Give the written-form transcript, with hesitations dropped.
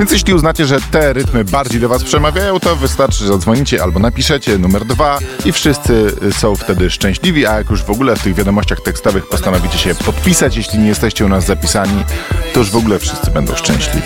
Więc jeśli uznacie, że te rytmy bardziej do was przemawiają, to wystarczy, że zadzwonicie albo napiszecie numer 2 i wszyscy są wtedy szczęśliwi, a jak już w ogóle w tych wiadomościach tekstowych postanowicie się podpisać, jeśli nie jesteście u nas zapisani, to już w ogóle wszyscy będą szczęśliwi.